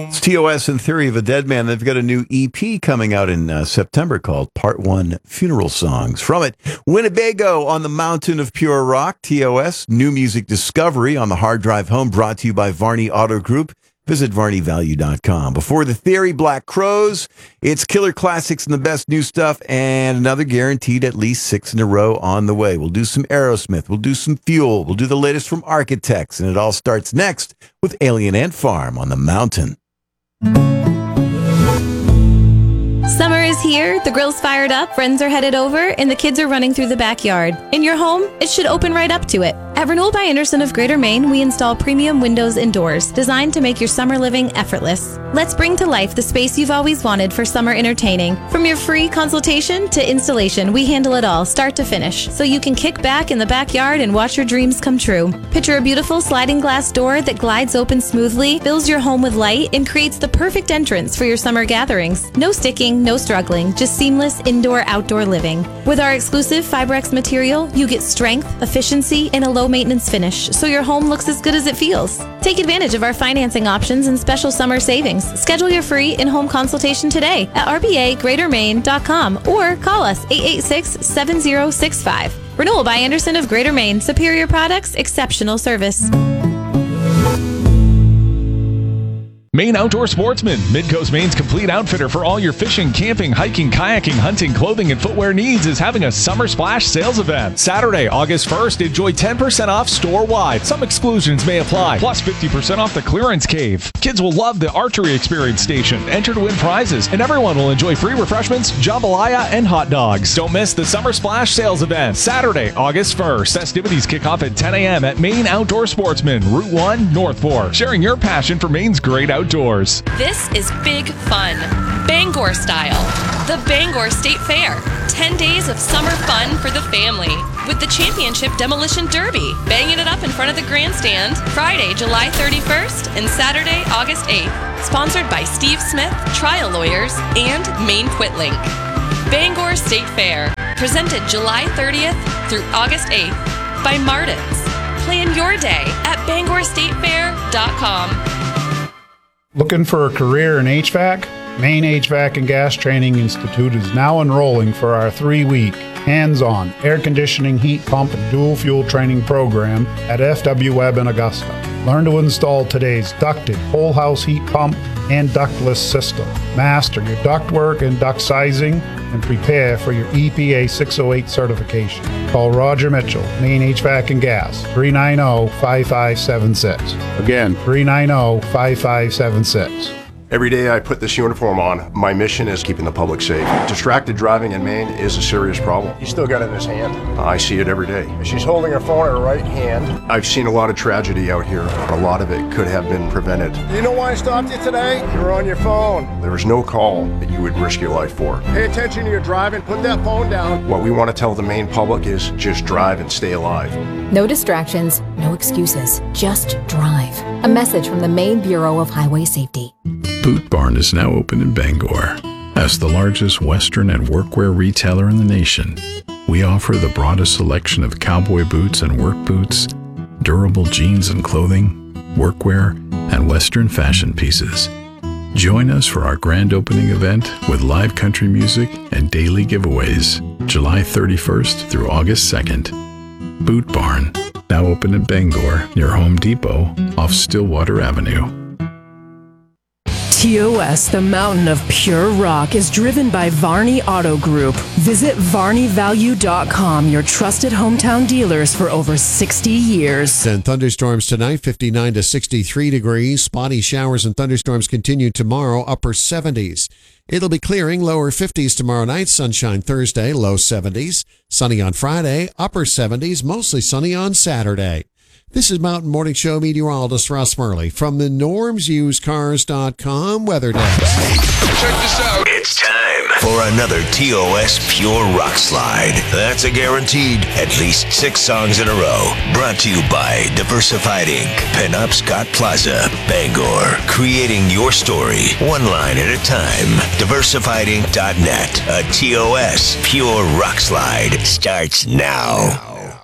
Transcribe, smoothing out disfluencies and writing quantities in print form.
It's TOS and Theory of a Dead Man. They've got a new EP coming out in September called Part 1 Funeral Songs. From it, Winnebago on the Mountain of Pure Rock, TOS, new music discovery on the hard drive home, brought to you by Varney Auto Group. Visit VarneyValue.com. Before the Theory, Black Crowes, it's killer classics and the best new stuff, and another guaranteed at least 6 in a row on the way. We'll do some Aerosmith, we'll do some Fuel, we'll do the latest from Architects, and it all starts next with Alien Ant Farm on the Mountain. Summer is here, the grill's fired up, friends are headed over, and the kids are running through the backyard. In your home, it should open right up to it. At Renewal by Anderson of Greater Maine, we install premium windows and doors designed to make your summer living effortless. Let's bring to life the space you've always wanted for summer entertaining. From your free consultation to installation, we handle it all, start to finish, so you can kick back in the backyard and watch your dreams come true. Picture a beautiful sliding glass door that glides open smoothly, fills your home with light, and creates the perfect entrance for your summer gatherings. No sticking, no struggling, just seamless indoor-outdoor living. With our exclusive Fibrex material, you get strength, efficiency, and a low-maintenance finish, so your home looks as good as it feels. Take advantage of our financing options and special summer savings. Schedule your free in-home consultation today at rbagreatermaine.com or call us 886-7065. Renewal by Anderson of Greater Maine. Superior products, exceptional service. Maine Outdoor Sportsman, Midcoast Maine's complete outfitter for all your fishing, camping, hiking, kayaking, hunting, clothing, and footwear needs, is having a Summer Splash sales event. Saturday, August 1st, enjoy 10% off store-wide. Some exclusions may apply, plus 50% off the clearance cave. Kids will love the archery experience station. Enter to win prizes, and everyone will enjoy free refreshments, jambalaya, and hot dogs. Don't miss the Summer Splash sales event. Saturday, August 1st. Festivities kick off at 10 a.m. at Maine Outdoor Sportsman, Route 1, North Fork. Sharing your passion for Maine's great outdoors. This is big fun, Bangor style. The Bangor State Fair. 10 days of summer fun for the family. With the Championship Demolition Derby, banging it up in front of the grandstand, Friday, July 31st and Saturday, August 8th. Sponsored by Steve Smith, Trial Lawyers, and Maine Quitlink. Bangor State Fair. Presented July 30th through August 8th by Martins. Plan your day at BangorStateFair.com. Looking for a career in HVAC? Maine HVAC and Gas Training Institute is now enrolling for our 3-week hands-on air conditioning, heat pump, and dual fuel training program at FW Webb in Augusta. Learn to install today's ducted whole house heat pump and ductless system. Master your ductwork and duct sizing and prepare for your EPA 608 certification. Call Roger Mitchell, Maine HVAC and Gas, 390-5576. Again, 390-5576. Every day I put this uniform on, my mission is keeping the public safe. Distracted driving in Maine is a serious problem. He's still got it in his hand. I see it every day. She's holding her phone in her right hand. I've seen a lot of tragedy out here. A lot of it could have been prevented. Do you know why I stopped you today? You were on your phone. There was no call that you would risk your life for. Pay attention to your driving. Put that phone down. What we want to tell the Maine public is just drive and stay alive. No distractions, no excuses. Just drive. A message from the Maine Bureau of Highway Safety. Boot Barn is now open in Bangor. As the largest Western and workwear retailer in the nation, we offer the broadest selection of cowboy boots and work boots, durable jeans and clothing, workwear, and Western fashion pieces. Join us for our grand opening event with live country music and daily giveaways, July 31st through August 2nd. Boot Barn, now open in Bangor near Home Depot off Stillwater Avenue. TOS, the mountain of pure rock, is driven by Varney Auto Group. Visit VarneyValue.com, your trusted hometown dealers for over 60 years. And thunderstorms tonight, 59 to 63 degrees. Spotty showers and thunderstorms continue tomorrow, upper 70s. It'll be clearing, lower 50s tomorrow night. Sunshine Thursday, low 70s. Sunny on Friday, upper 70s. Mostly sunny on Saturday. This is Mountain Morning Show meteorologist Russ Murley from the NormsUseCars.com Weather Desk. Check this out. It's time for another TOS Pure Rock Slide. That's a guaranteed at least 6 songs in a row. Brought to you by Diversified Inc., Pinup Scott Plaza, Bangor. Creating your story, one line at a time. DiversifiedInc.net. A TOS Pure Rock Slide starts now.